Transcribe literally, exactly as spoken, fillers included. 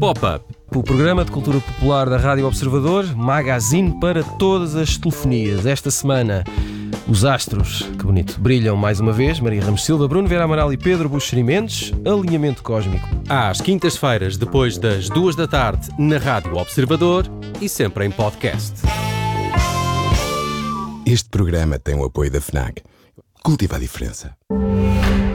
Pop-Up, o programa de cultura popular da Rádio Observador, magazine para todas as telefonias. Esta semana, os astros, que bonito, brilham mais uma vez. Maria Ramos Silva, Bruno Vera Amaral e Pedro Buxeri Mendes. Alinhamento cósmico. Às quintas-feiras, depois das duas da tarde, na Rádio Observador e sempre em podcast. Este programa tem o apoio da FNAC. Cultiva a diferença.